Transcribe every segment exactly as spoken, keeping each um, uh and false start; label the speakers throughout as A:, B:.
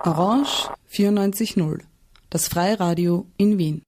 A: Orange vierundneunzig Komma null, das Freiradio in Wien.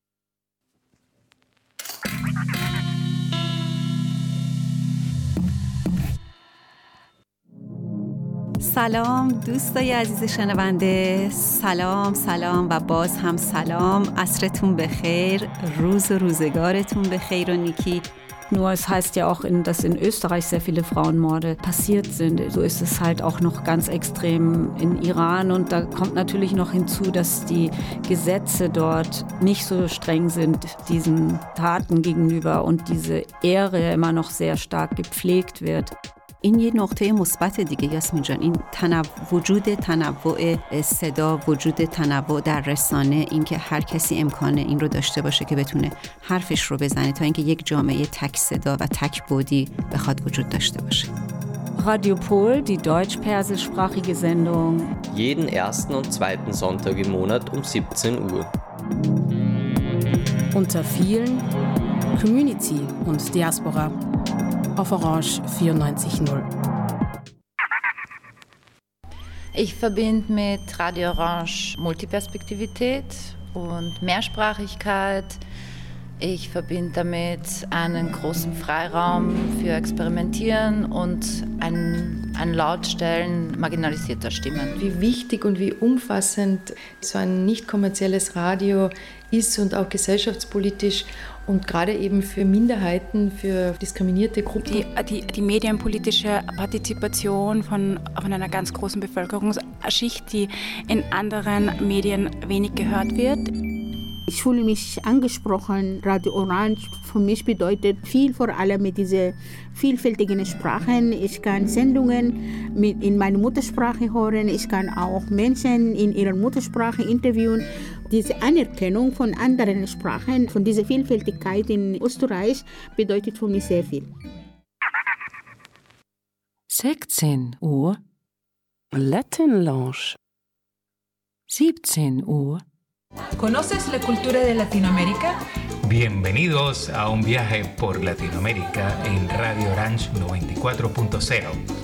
B: سلام دوستای عزیز شنونده، سلام سلام و باز هم سلام. عصرتون بخیر، روز و روزگارتون بخیر و نیکی.
C: Nur es heißt ja auch, in, dass in Österreich sehr viele Frauenmorde passiert sind. So ist es halt auch noch ganz extrem in Iran. Und da kommt natürlich noch hinzu, dass die Gesetze dort nicht so streng sind diesen Taten gegenüber und diese Ehre immer noch sehr stark gepflegt wird.
B: این یه نقطه مثبت دیگه یاسمین جان، این تنوع، وجود تنوع صدا، وجود تنوع در رسانه، این که هر کسی امکانه این رو داشته باشه که بتونه حرفش رو بزنه تا اینکه یک جامعه تک صدا و تک بودی بخواد وجود داشته باشه.
C: Radio Pol, die deutsch-persischsprachige Sendung.
D: Jeden ersten und zweiten Sonntag im Monat um siebzehn Uhr.
A: Unter vielen Community und Diaspora. Auf Orange vierundneunzig Komma null.
E: Ich verbinde mit Radio Orange Multiperspektivität und Mehrsprachigkeit. Ich verbinde damit einen großen Freiraum für Experimentieren und ein, ein Lautstellen marginalisierter Stimmen.
F: Wie wichtig und wie umfassend so ein nicht kommerzielles Radio ist und auch gesellschaftspolitisch und gerade eben für Minderheiten, für diskriminierte Gruppen.
G: Die, die, die medienpolitische Partizipation von, von einer ganz großen Bevölkerungsschicht, die in anderen Medien wenig gehört wird.
H: Ich fühle mich angesprochen. Radio Orange für mich bedeutet viel, vor allem mit diesen vielfältigen Sprachen. Ich kann Sendungen mit in meiner Muttersprache hören. Ich kann auch Menschen in ihrer Muttersprache interviewen. Diese Anerkennung von anderen Sprachen, von dieser Vielfältigkeit in Österreich bedeutet für mich sehr viel.
I: sechzehn Uhr Latin Lounge. siebzehn Uhr.
J: ¿Conoces la cultura de Latinoamérica?
K: Bienvenidos a un viaje por Latinoamérica en Radio Orange noventa y cuatro punto cero.